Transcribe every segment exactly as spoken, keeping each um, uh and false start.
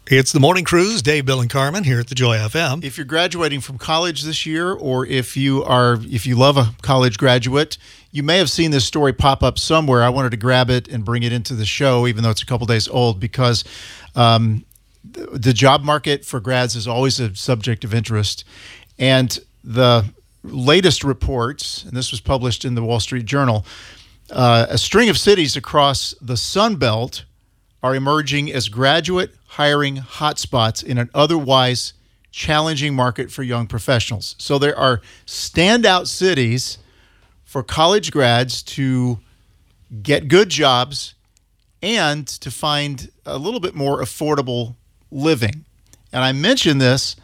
It's the Morning Cruise. Dave, Bill, and Carmen here at the Joy F M. If you're graduating from college this year, or if you are, if you love a college graduate, you may have seen this story pop up somewhere. I wanted to grab it and bring it into the show, even though it's a couple days old, because um, the, the job market for grads is always a subject of interest. And the latest reports, and this was published in the Wall Street Journal, uh, a string of cities across the Sun Belt are emerging as graduate hiring hotspots in an otherwise challenging market for young professionals. So there are standout cities for college grads to get good jobs and to find a little bit more affordable living. And I mention this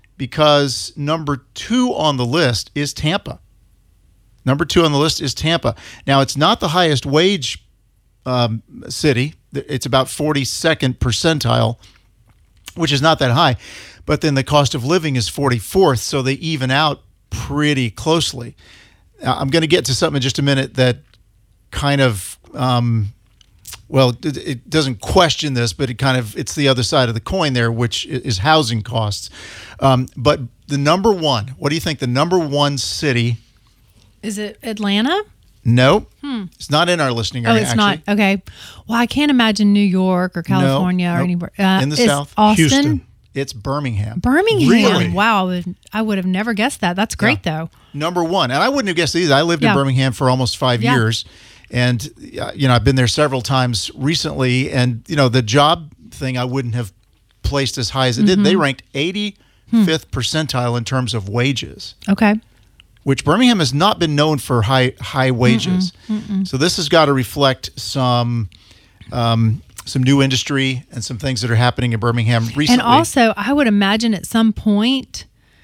because number two on the list is Tampa. Number two on the list is Tampa. Now, it's not the highest wage um, city. It's about forty-second percentile, which is not that high. But then the cost of living is forty-fourth, so they even out pretty closely. I'm going to get to something in just a minute that kind of, um, well, it, it doesn't question this, but it kind of, it's the other side of the coin there, which is housing costs. Um, but the number one, what do you think the number one city? Is it Atlanta? No, hmm. It's not in our listening oh, area. it's actually. not. Okay. Well, I can't imagine New York or California No, or nope. anywhere. Uh, in the it's South. Austin? Houston. It's Birmingham. Birmingham. Really? Wow. I would, I would have never guessed that. That's great, Yeah. though. Number one. And I wouldn't have guessed either. I lived Yeah. in Birmingham for almost five Yeah. years. And, uh, you know, I've been there several times recently. And, you know, the job thing I wouldn't have placed as high as it Mm-hmm. did. They ranked eighty-fifth percentile in terms of wages, Okay. which Birmingham has not been known for high high wages. Mm-mm, mm-mm. So this has got to reflect some um, some new industry and some things that are happening in Birmingham recently. And also, I would imagine at some point,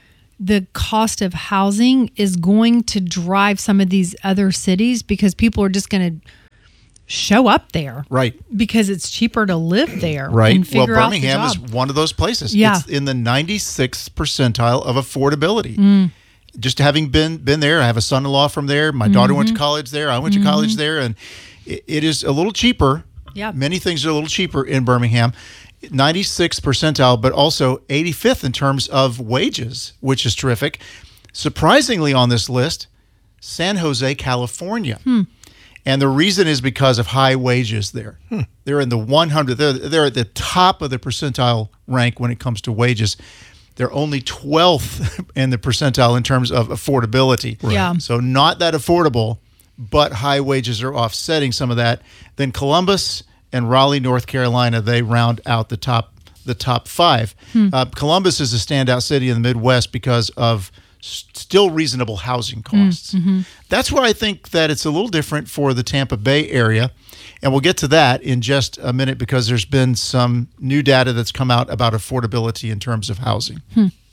the cost of housing is going to drive some of these other cities because people are just going to show up there. Right. Because it's cheaper to live there. Right. And figure Well, out the Birmingham is job. one of those places. Yeah. It's in the ninety-sixth percentile of affordability. Mm. Just having been been there, I have a son-in-law from there. My daughter Mm-hmm. went to college there. I went to college there, and it, it is a little cheaper. Yeah. Many things are a little cheaper in Birmingham. ninety-sixth percentile, but also eighty-fifth in terms of wages, which is terrific. Surprisingly on this list, San Jose, California. Hmm. And the reason is because of high wages there. Hmm. They're in the one hundredth. They're, they're at the top of the percentile rank when it comes to wages. They're only twelfth in the percentile in terms of affordability. Right. Yeah. So not that affordable, but high wages are offsetting some of that. Then Columbus and Raleigh, North Carolina, they round out the top the top five. Hmm. Uh, Columbus is a standout city in the Midwest because of s- still reasonable housing costs. Mm-hmm. That's where I think that it's a little different for the Tampa Bay area. And we'll get to that in just a minute because there's been some new data that's come out about affordability in terms of housing. Hmm.